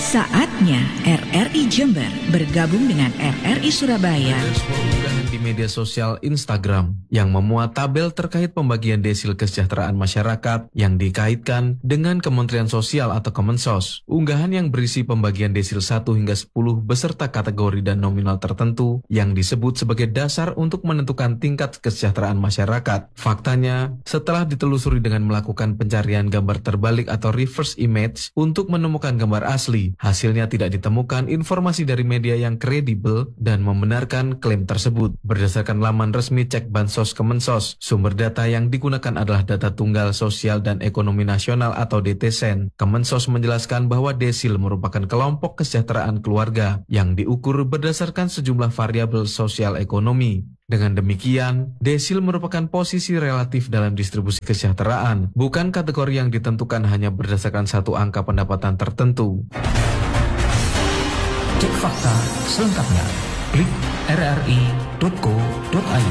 Saatnya RRI Jember bergabung dengan RRI Surabaya. Sebuah unggahan di media sosial Instagram yang memuat tabel terkait pembagian desil kesejahteraan masyarakat yang dikaitkan dengan Kementerian Sosial atau Kemensos. Unggahan yang berisi pembagian desil 1 hingga 10 beserta kategori dan nominal tertentu yang disebut sebagai dasar untuk menentukan tingkat kesejahteraan masyarakat. Faktanya, setelah ditelusuri dengan melakukan pencarian gambar terbalik atau reverse image untuk menemukan gambar asli, hasilnya tidak ditemukan informasi dari media yang kredibel dan membenarkan klaim tersebut. Berdasarkan laman resmi Cek Bansos Kemensos, sumber data yang digunakan adalah data tunggal sosial dan ekonomi nasional atau DTSEN. Kemensos menjelaskan bahwa desil merupakan kelompok kesejahteraan keluarga yang diukur berdasarkan sejumlah variabel sosial ekonomi. Dengan demikian, desil merupakan posisi relatif dalam distribusi kesejahteraan, bukan kategori yang ditentukan hanya berdasarkan satu angka pendapatan tertentu. Cek fakta selengkapnya. Klik rri.co.id.